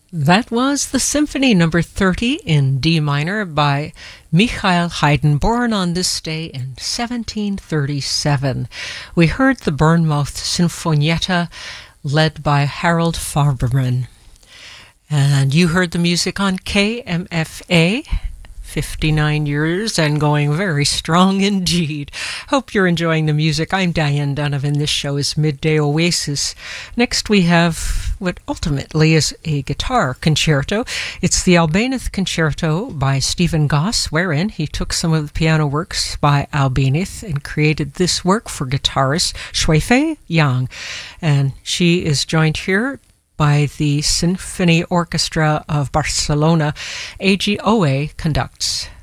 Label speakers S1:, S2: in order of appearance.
S1: That was the Symphony Number 30 in D minor by Michael Haydn, born on this day in 1737. We heard the Bournemouth Sinfonietta, led by Harold Farberman. And you heard the music on KMFA, 59 years and going very strong indeed. Hope you're enjoying the music. I'm Diane Donovan. This show is Midday Oasis. Next we have what ultimately is a guitar concerto. It's the Albéniz Concerto by Stephen Goss, wherein he took some of the piano works by Albéniz and created this work for guitarist Shui-Fei Yang. And she is joined here by the Symphony Orchestra of Barcelona. AGOA conducts.